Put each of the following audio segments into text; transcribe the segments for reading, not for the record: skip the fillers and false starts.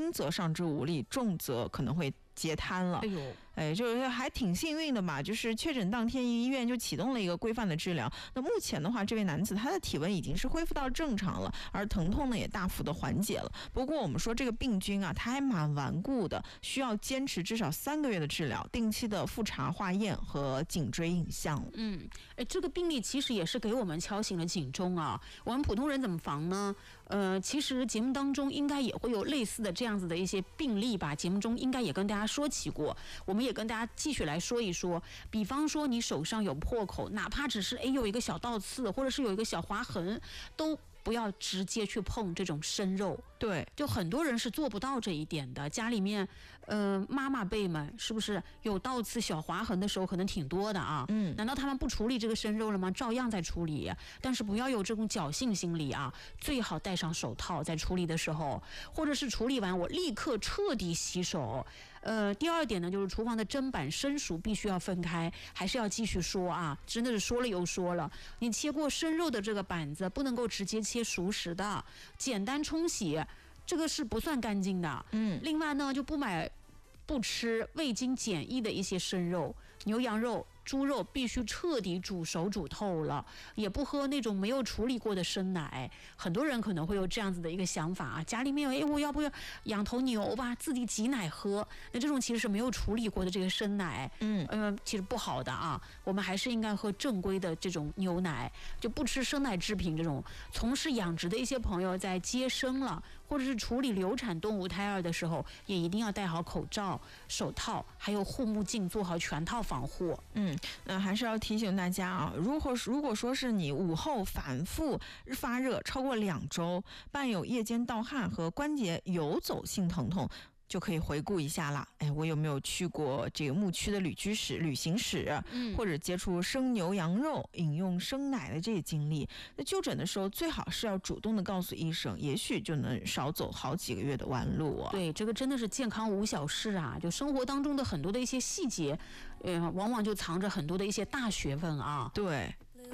轻则上肢无力，重则可能会截瘫了。就是还挺幸运的吧，就是确诊当天医院就启动了一个规范的治疗。那目前的话，这位男子他的体温已经是恢复到正常了，而疼痛呢也大幅的缓解了。不过我们说这个病菌啊，它还蛮顽固的，需要坚持至少3个月的治疗，定期的复查化验和颈椎影像。 这个病例其实也是给我们敲醒了警钟啊。我们普通人怎么防呢？其实节目当中应该也会有类似的这样子的一些病例吧，节目中应该也跟大家说起过，我们也跟大家继续来说一说。比方说你手上有破口，哪怕只是有一个小倒刺，或者是有一个小划痕，都不要直接去碰这种生肉。 对， 就很多人是做不到这一点的。家里面妈妈辈们是不是有倒刺小划痕的时候可能挺多的啊？难道他们不处理这个生肉了吗？照样在处理，但是不要有这种侥幸心理啊，最好戴上手套在处理的时候，或者是处理完我立刻彻底洗手。第二点呢，就是厨房的砧板生熟必须要分开，还是要继续说啊，真的是说了又说了。你切过生肉的这个板子不能够直接切熟食的，简单冲洗，这个是不算干净的。另外呢，就不吃未经检疫的一些生肉，牛羊肉、猪肉必须彻底煮熟煮透了，也不喝那种没有处理过的生奶。很多人可能会有这样子的一个想法啊，家里面有我要不要养头牛吧，自己挤奶喝，那这种其实是没有处理过的这个生奶，其实不好的啊。我们还是应该喝正规的这种牛奶，就不吃生奶制品。这种从事养殖的一些朋友在接生了，或者是处理流产动物胎儿的时候，也一定要戴好口罩、手套，还有护目镜，做好全套防护。 那还是要提醒大家啊，如果说是你午后反复发热超过2周，伴有夜间盗汗和关节游走性疼痛，就可以回顾一下了。我有没有去过这个牧区的旅行史，或者接触生牛羊肉、饮用生奶的这些经历？那就诊的时候最好是要主动的告诉医生，也许就能少走好几个月的弯路啊。 对，这个真的是健康无小事啊！就生活当中的很多的一些细节，往往就藏着很多的一些大学问啊。 对。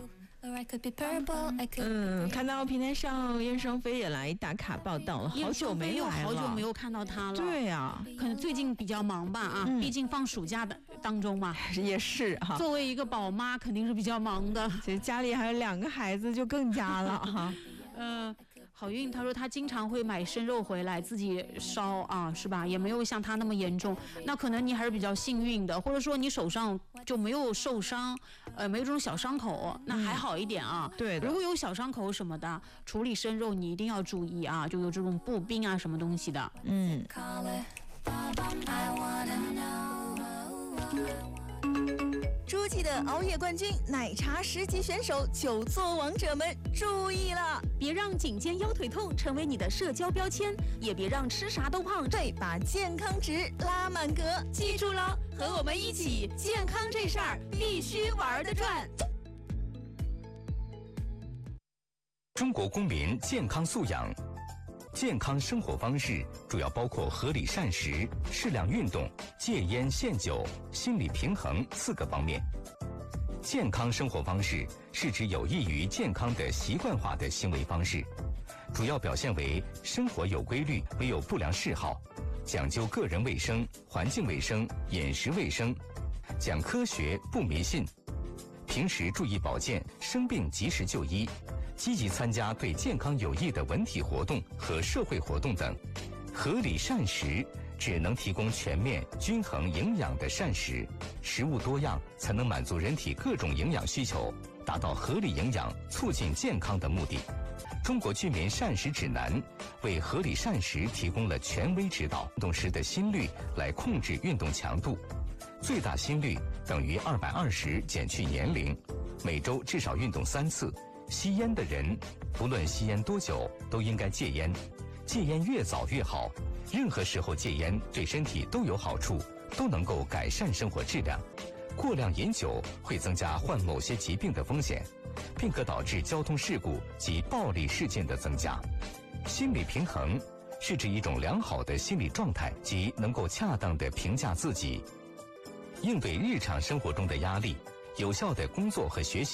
看到平台上燕双飞也来打卡报道了，好久没来了， 好久没有看到他了。 对啊， 可能最近比较忙吧啊，毕竟放暑假的当中嘛， 也是哈。 作为一个宝妈，肯定是比较忙的， 其实家里还有2个孩子，就更加了哈。 好运他说他经常会买生肉回来自己烧啊，是吧？也没有像他那么严重，那可能你还是比较幸运的，或者说你手上就没有受伤，没有这种小伤口，那还好一点啊。 对的， 如果有小伤口什么的，处理生肉你一定要注意啊，就有这种步兵啊什么东西的。 诸暨的熬夜冠军、奶茶10级选手、久坐王者们注意了， 别让颈肩腰腿痛成为你的社交标签，也别让吃啥都胖， 对，把健康值拉满格。 记住了，和我们一起，健康这事儿必须玩得转。 中国公民健康素养。健康生活方式主要包括合理膳食、适量运动、戒烟限酒、心理平衡4个方面。健康生活方式是指有益于健康的习惯化的行为方式，主要表现为生活有规律，没有不良嗜好，讲究个人卫生、环境卫生、饮食卫生，讲科学不迷信，平时注意保健，生病及时就医，积极参加对健康有益的文体活动和社会活动等。合理膳食只能提供全面、均衡营养的膳食，食物多样才能满足人体各种营养需求，达到合理营养、促进健康的目的。中国居民膳食指南为合理膳食提供了权威指导，运动时的心率来控制运动强度，最大心率等于220减去年龄，每周至少运动3次。吸烟的人，不论吸烟多久，都应该戒烟，戒烟越早越好。任何时候戒烟对身体都有好处，都能够改善生活质量。过量饮酒会增加患某些疾病的风险，并可导致交通事故及暴力事件的增加。心理平衡是指一种良好的心理状态，即能够恰当地评价自己，应对日常生活中的压力，有效的工作和学习。